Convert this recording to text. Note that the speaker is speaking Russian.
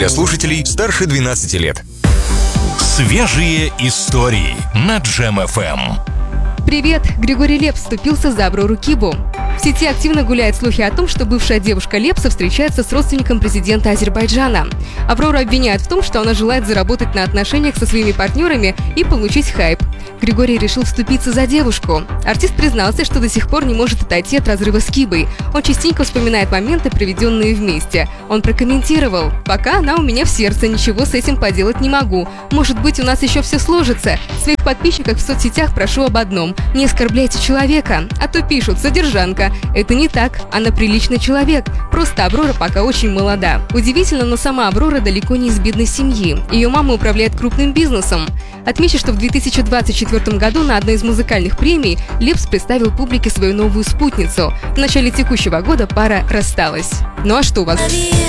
для слушателей старше 12 лет. Свежие истории на Джем ФМ. Привет! Григорий Лепс вступился за Аврору Кибу. В сети активно гуляют слухи о том, что бывшая девушка Лепса встречается с родственником президента Азербайджана. Аврору обвиняют в том, что она желает заработать на отношениях со своими партнерами и получить хайп. Григорий решил вступиться за девушку. Артист признался, что до сих пор не может отойти от разрыва с Кибой. Он частенько вспоминает моменты, проведенные вместе. Он прокомментировал: «Пока она у меня в сердце, ничего с этим поделать не могу. Может быть, у нас еще все сложится. Своих подписчиков в соцсетях прошу об одном: не оскорбляйте человека. А то пишут: содержанка. Это не так. Она приличный человек. Просто Аврора пока очень молода». Удивительно, но сама Аврора далеко не из бедной семьи. Ее мама управляет крупным бизнесом. Отмечу, что в 2024 году на одной из музыкальных премий Лепс представил публике свою новую спутницу. В начале текущего года пара рассталась. Ну а что у вас?